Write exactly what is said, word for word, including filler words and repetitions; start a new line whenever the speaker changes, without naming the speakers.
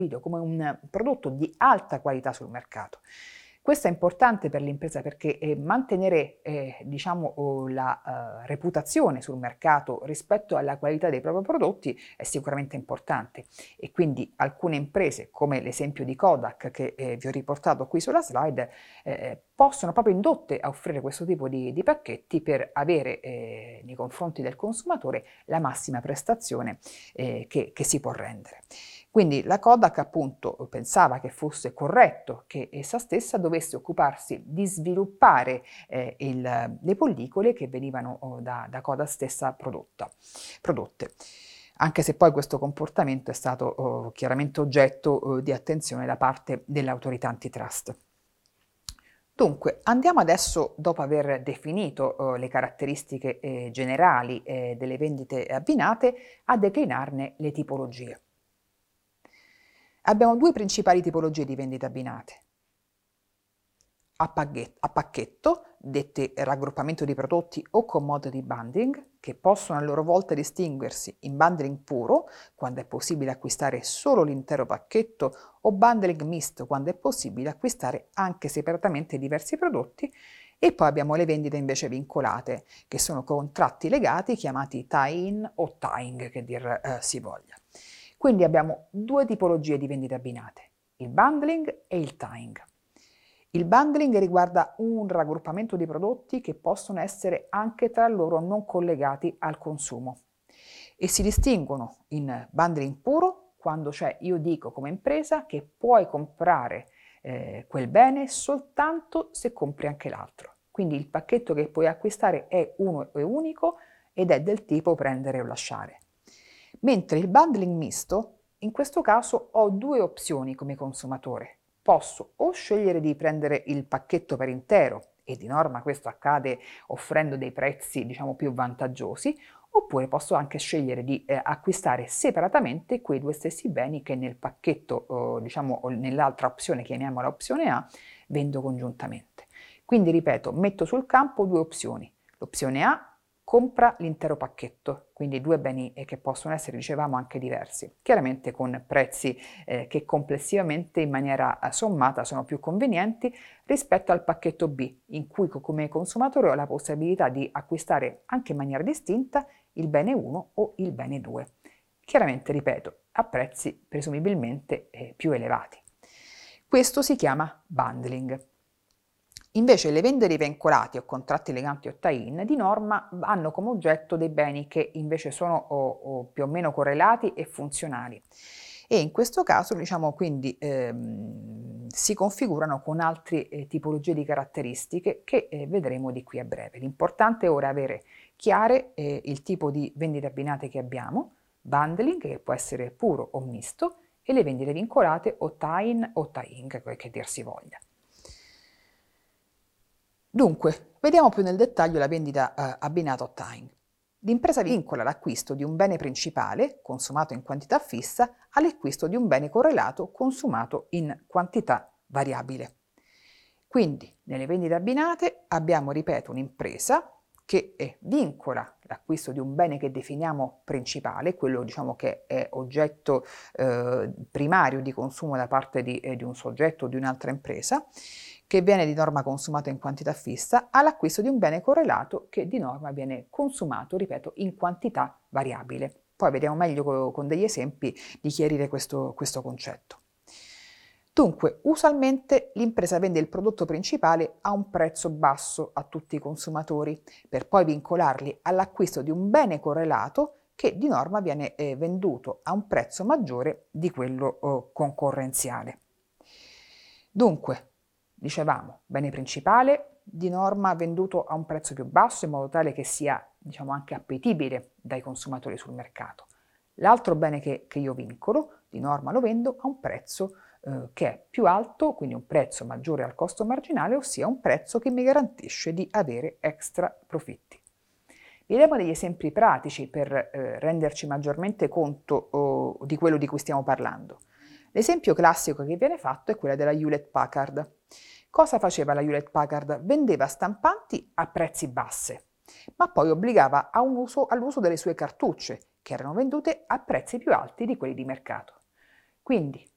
video come un prodotto di alta qualità sul mercato. Questo è importante per l'impresa perché eh, mantenere eh, diciamo, oh, la uh, reputazione sul mercato rispetto alla qualità dei propri prodotti è sicuramente importante e quindi alcune imprese, come l'esempio di Kodak che eh, vi ho riportato qui sulla slide, eh, possono proprio indotte a offrire questo tipo di, di pacchetti per avere eh, nei confronti del consumatore la massima prestazione eh, che, che si può rendere. Quindi la Kodak appunto pensava che fosse corretto che essa stessa dovesse occuparsi di sviluppare eh, il, le pellicole che venivano oh, da, da Kodak stessa prodotta, prodotte. Anche se poi questo comportamento è stato oh, chiaramente oggetto oh, di attenzione da parte dell'autorità antitrust. Dunque, andiamo adesso, dopo aver definito uh, le caratteristiche eh, generali eh, delle vendite abbinate, a declinarne le tipologie. Abbiamo due principali tipologie di vendite abbinate. A, paghetto, a pacchetto, dette raggruppamento di prodotti o commodity bundling, che possono a loro volta distinguersi in bundling puro, quando è possibile acquistare solo l'intero pacchetto, o bundling misto, quando è possibile acquistare anche separatamente diversi prodotti, e poi abbiamo le vendite invece vincolate, che sono contratti legati chiamati tie-in o tying, che dir eh, si voglia. Quindi abbiamo due tipologie di vendite abbinate, il bundling e il tying. Il bundling riguarda un raggruppamento di prodotti che possono essere anche tra loro non collegati al consumo e si distinguono in bundling puro quando cioè io dico come impresa che puoi comprare eh, quel bene soltanto se compri anche l'altro. Quindi il pacchetto che puoi acquistare è uno e unico ed è del tipo prendere o lasciare. Mentre il bundling misto, in questo caso ho due opzioni come consumatore. Posso o scegliere di prendere il pacchetto per intero, e di norma questo accade offrendo dei prezzi diciamo più vantaggiosi, oppure posso anche scegliere di eh, acquistare separatamente quei due stessi beni che nel pacchetto, eh, diciamo, o nell'altra opzione, chiamiamola opzione A, vendo congiuntamente. Quindi ripeto, metto sul campo due opzioni. L'opzione A compra l'intero pacchetto, quindi due beni che possono essere, dicevamo, anche diversi, chiaramente con prezzi eh, che complessivamente in maniera sommata sono più convenienti rispetto al pacchetto B, in cui come consumatore ho la possibilità di acquistare anche in maniera distinta il bene uno o il bene due. Chiaramente, ripeto, a prezzi presumibilmente eh, più elevati. Questo si chiama bundling. Invece le vendite vincolate o contratti legati o tie-in di norma hanno come oggetto dei beni che invece sono o, o più o meno correlati e funzionali e in questo caso diciamo quindi ehm, si configurano con altre eh, tipologie di caratteristiche che eh, vedremo di qui a breve. L'importante è ora avere chiare eh, il tipo di vendite abbinate che abbiamo, bundling che può essere puro o misto e le vendite vincolate o tie-in o tie-in che dir si voglia. Dunque, vediamo più nel dettaglio la vendita eh, abbinata o tying. L'impresa vincola l'acquisto di un bene principale, consumato in quantità fissa, all'acquisto di un bene correlato, consumato in quantità variabile. Quindi, nelle vendite abbinate abbiamo, ripeto, un'impresa che eh, vincola l'acquisto di un bene che definiamo principale, quello diciamo che è oggetto eh, primario di consumo da parte di, eh, di un soggetto o di un'altra impresa, che viene di norma consumato in quantità fissa, all'acquisto di un bene correlato che di norma viene consumato, ripeto, in quantità variabile. Poi vediamo meglio con degli esempi di chiarire questo, questo concetto. Dunque, usualmente l'impresa vende il prodotto principale a un prezzo basso a tutti i consumatori, per poi vincolarli all'acquisto di un bene correlato che di norma viene eh, venduto a un prezzo maggiore di quello eh, concorrenziale. Dunque, dicevamo, bene principale di norma venduto a un prezzo più basso in modo tale che sia, diciamo, anche appetibile dai consumatori sul mercato. L'altro bene che, che io vincolo, di norma lo vendo a un prezzo eh, che è più alto, quindi un prezzo maggiore al costo marginale, ossia un prezzo che mi garantisce di avere extra profitti. Vediamo degli esempi pratici per eh, renderci maggiormente conto oh, di quello di cui stiamo parlando. L'esempio classico che viene fatto è quello della Hewlett Packard. Cosa faceva la Hewlett Packard? Vendeva stampanti a prezzi bassi, ma poi obbligava a un uso, all'uso delle sue cartucce, che erano vendute a prezzi più alti di quelli di mercato. Quindi